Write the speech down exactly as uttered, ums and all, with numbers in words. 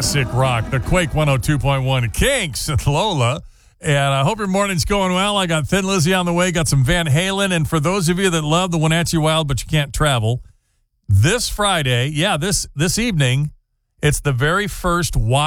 classic rock, the Quake one oh two point one Kinks and Lola. And I hope your morning's going well. I got Thin Lizzy on the way, got some Van Halen. And for those of you that love the Wenatchee Wild but you can't travel, this Friday, yeah, this this evening, it's the very first Wild